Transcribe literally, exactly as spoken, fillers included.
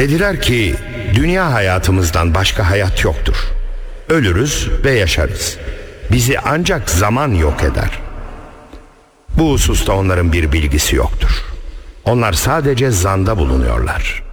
Dediler ki dünya hayatımızdan başka hayat yoktur. Ölürüz ve yaşarız. Bizi ancak zaman yok eder. Bu hususta onların bir bilgisi yoktur. Onlar sadece zanda bulunuyorlar.